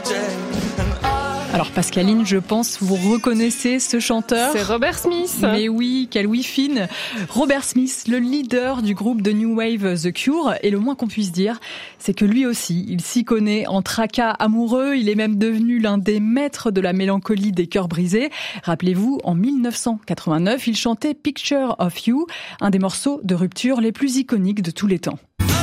Alors Pascaline, je pense vous reconnaissez ce chanteur. C'est Robert Smith. Mais oui, quelle ouïe fine. Robert Smith, le leader du groupe de New Wave The Cure. Et le moins qu'on puisse dire, c'est que lui aussi, il s'y connaît en tracas amoureux. Il est même devenu l'un des maîtres de la mélancolie des cœurs brisés. Rappelez-vous, en 1989, il chantait Picture of You, un des morceaux de rupture les plus iconiques de tous les temps.